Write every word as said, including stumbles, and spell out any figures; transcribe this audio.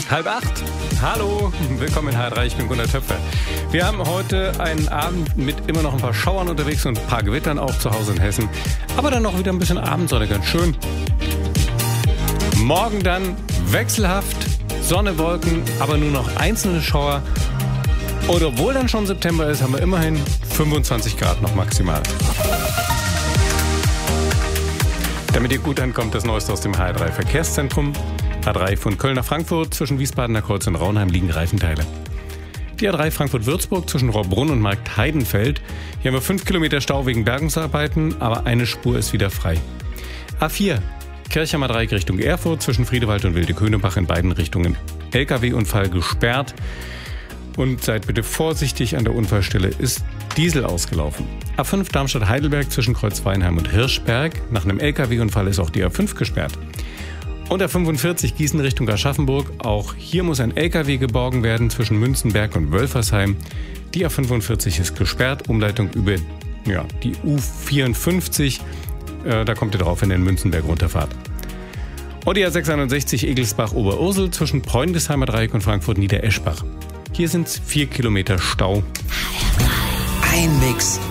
Halb acht. Hallo, willkommen in H drei, ich bin Gunnar Töpfer. Wir haben heute einen Abend mit immer noch ein paar Schauern unterwegs und ein paar Gewittern auch zu Hause in Hessen. Aber dann noch wieder ein bisschen Abendsonne, ganz schön. Morgen dann wechselhaft, Sonne, Wolken, aber nur noch einzelne Schauer. Und obwohl dann schon September ist, haben wir immerhin fünfundzwanzig Grad noch maximal. Damit ihr gut ankommt, das Neueste aus dem H drei Verkehrszentrum. A drei von Köln nach Frankfurt, zwischen Wiesbadener Kreuz und Raunheim liegen Reifenteile. Die A drei Frankfurt-Würzburg zwischen Rohrbrunn und Markt Heidenfeld. Hier haben wir fünf Kilometer Stau wegen Bergungsarbeiten, aber eine Spur ist wieder frei. A vier Kirchheimer Dreieck Richtung Erfurt, zwischen Friedewald und Wilde-Könebach in beiden Richtungen L K W-Unfall gesperrt. Und seid bitte vorsichtig, an der Unfallstelle ist Diesel ausgelaufen. A fünf Darmstadt-Heidelberg zwischen Kreuzweinheim und Hirschberg. Nach einem L K W-Unfall ist auch die A fünf gesperrt. Und A fünfundvierzig Gießen Richtung Aschaffenburg. Auch hier muss ein L K W geborgen werden zwischen Münzenberg und Wölfersheim. Die A fünfundvierzig ist gesperrt. Umleitung über ja, die U vierundfünfzig. Äh, da kommt ihr drauf, wenn ihr in Münzenberg runterfahrt. Und die A sechshundertsechzig Egelsbach-Oberursel zwischen Preundesheimer Dreieck und Frankfurt-Niedereschbach. Hier sind es vier Kilometer Stau. Ein Mix